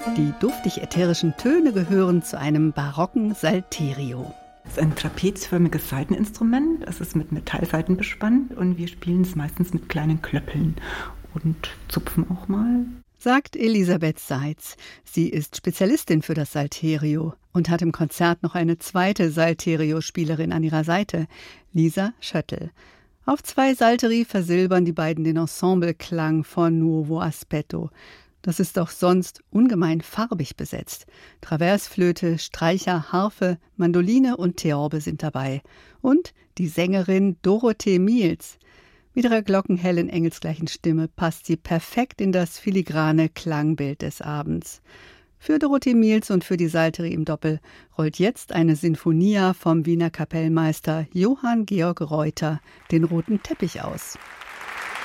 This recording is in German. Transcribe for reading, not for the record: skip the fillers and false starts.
Die duftig-ätherischen Töne gehören zu einem barocken Salterio. Es ist ein trapezförmiges Saiteninstrument. Es ist mit Metallsaiten bespannt und wir spielen es meistens mit kleinen Klöppeln und zupfen auch mal. Sagt Elisabeth Seitz. Sie ist Spezialistin für das Salterio und hat im Konzert noch eine zweite Salterio-Spielerin an ihrer Seite, Lisa Schöttl. Auf 2 Salteri versilbern die beiden den Ensembleklang von Nuovo Aspetto. Das ist doch sonst ungemein farbig besetzt. Traversflöte, Streicher, Harfe, Mandoline und Theorbe sind dabei. Und die Sängerin Dorothee Miels. Mit ihrer glockenhellen, engelsgleichen Stimme passt sie perfekt in das filigrane Klangbild des Abends. Für Dorothee Miels und für die Salteri im Doppel rollt jetzt eine Sinfonia vom Wiener Kapellmeister Johann Georg Reuter den roten Teppich aus.